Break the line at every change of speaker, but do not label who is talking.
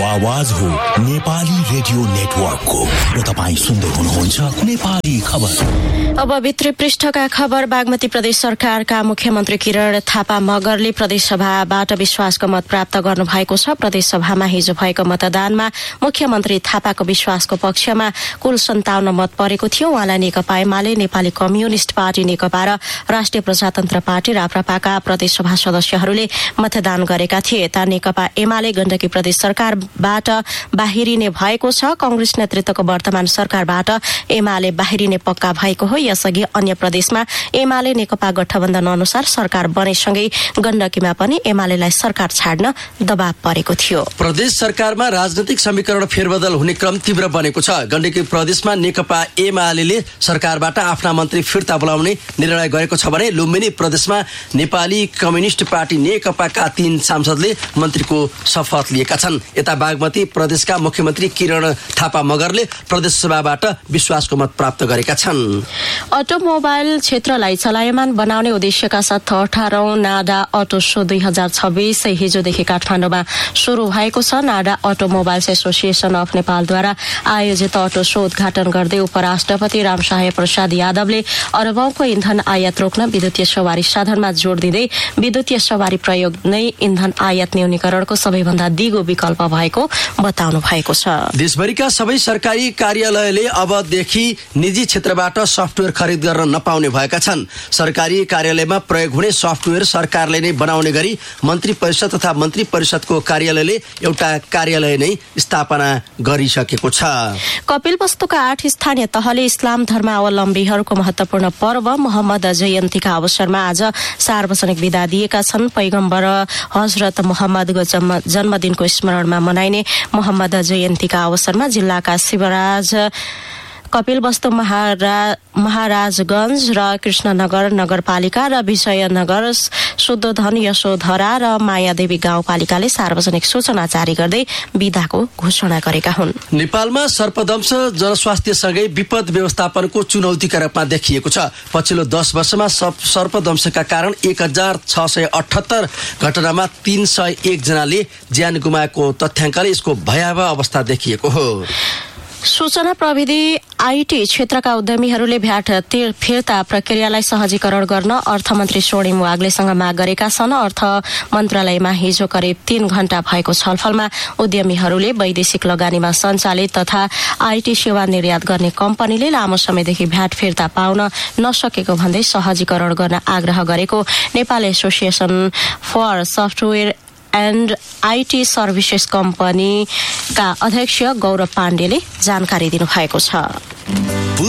आवाज हो नेपाली रेडियो नेटवर्कको र तपाईं सुन्दै हुनुहुन्छ नेपाली खबर।
अब भित्री पृष्ठका खबर। बागमती प्रदेश सरकारका मुख्यमन्त्री किरण थापा मगरले प्रदेशसभाबाट विश्वासको मत प्राप्त गर्नुभएको छ। प्रदेशसभामा हिजो भएको मतदानमा मुख्यमन्त्री थापाको विश्वासको पक्षमा कुल 57 मत परेको थियो। उहाँलाई नेकपा एमाले, नेपाली कम्युनिष्ट पार्टी नेकपा र राष्ट्रिय प्रजातन्त्र पार्टी राप्रपाका प्रदेशसभा सदस्यहरूले मतदान गरेका थिए। यता नेकपा एमाले गण्डकी प्रदेश सरकारबाट बाहिरिने भएको छ। कांग्रेस नेतृत्वको वर्तमान सरकारबाट एमाले बाहिरिने पक्का भएको हो। यसअघि अन्य प्रदेशमा एमाले नेकपा गठबन्धन अनुसार सरकार बनेसँगै गण्डकीमा पनि एमालेलाई सरकार छाड्न दबाव परेको थियो।
प्रदेश सरकारमा राजनैतिक समीकरण फेरबदल हुने क्रम तीव्र बनेको छ। गण्डकी प्रदेशमा नेकपा एमाले सरकारबाट आफ्ना मन्त्री फिर्ता बोलाउने निर्णय गरेको छ भने लुम्बिनी प्रदेशमा नेपाली कम्युनिष्ट पार्टी नेकपाका 3 सांसदले मन्त्रीको शपथ लिएका छन्। यता बागमती प्रदेशका मुख्यमन्त्री किरण थापा मगरले प्रदेशसभाबाट विश्वासको मत प्राप्त गरेका छन्।
अटोमोबाइल क्षेत्रलाई चलायमान बनाउने उद्देश्यका साथ 18औं नाडा अटो शो 2026 हिजोदेखि काठमाडौँमा शुरू भएको छ। नाडा अटोमोबाइल्स एसोसिएसन अफ नेपालद्वारा आयोजित अटो शो उद्घाटन गर्दै उपराष्ट्रपति रामसहाय प्रसाद यादवले अरबौंको इन्धन आयात रोक्न विद्युतीय सवारी साधनमा जोड़ दिँदै विद्युतीय सवारी प्रयोग नै इन्धन आयात न्यूनीकरणको सबैभन्दा दिगो विकल्प भएको बताउनु भएको छ।
देशभरिका सबै सरकारी कार्यालयले अबदेखि निजी क्षेत्रबाट सफ्टवेयर खरिद गर्न नपाउने भएका छन्। सरकारी कार्यालयमा प्रयोग हुने सफ्टवेयर सरकारले नै बनाउने गरी मन्त्री परिषद तथा मन्त्री परिषदको कार्यालयले एउटा कार्यालय नै स्थापना गरिसकेको छ।
कपिलवस्तुका 8 स्थानीय तहले इस्लाम धर्मावलम्बीहरूको महत्वपूर्ण पर्व मोहम्मद जयन्तीका अवसरमा आज सार्वजनिक बिदा दिएका छन्। पैगम्बर हजरत मोहम्मदको जन्मदिनको स्मरणमा मनाइने मोहम्मद जयन्तीका अवसरमा जिल्लाका शिवराज, कपिलवस्तु महाराजगंज र कृष्णनगर नगरपालिका र विजयनगर, शुद्धोधन, यशोधरा र मायादेवी गाउँपालिकाले सार्वजनिक सूचना जारी गर्दै बिदाको घोषणा गरेका हुन्।
नेपालमा सर्पदंश जनस्वास्थ्यसँगै विपद व्यवस्थापनको चुनौतीका रूपमा देखिएको छ। पछिल्लो 10 वर्षमा सर्पदंशका कारण 1678 घटनामा 301 जनाले ज्यान गुमाएको तथ्याङ्कले यसको भयावह अवस्था देखिएको हो।
सूचना प्रविधि आईटी क्षेत्रका उद्यमीहरूले भ्याट फिर्ता प्रक्रियालाई सहजीकरण गर्न अर्थमन्त्री स्वर्णिम वाग्लेसँग माग गरेका छन्। अर्थ मन्त्रालयमा हिजो करिब 3 घण्टा भएको छलफलमा उद्यमीहरूले वैदेशिक लगानीमा सञ्चालित तथा आईटी सेवा निर्यात गर्ने कम्पनीले लामो समयदेखि भ्याट फिर्ता पाउन नसकेको भन्दै सहजीकरण गर्न आग्रह गरेको Nepal association for software and IT services कम्पनीका अध्यक्ष गौरव पाण्डेले जानकारी दिनुभएको छ।